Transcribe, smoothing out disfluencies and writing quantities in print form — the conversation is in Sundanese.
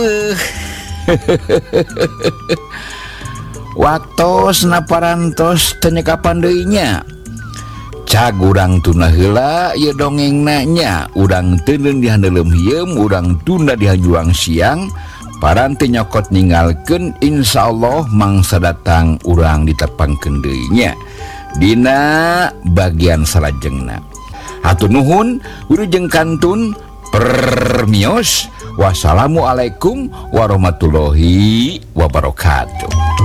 waktu naparantos tanya kapan deunya cag urang tuna heula ieu dongeng nanya urang teuneun di handelem hieum urang tunda di hajuang siang paranti nyokot ninggalkeun insyaallah mangsa datang urang ditepangkeun deunya dina bagian salajengna. Hatur nuhun wilujeng kantun permios. Wassalamualaikum warahmatullahi wabarakatuh.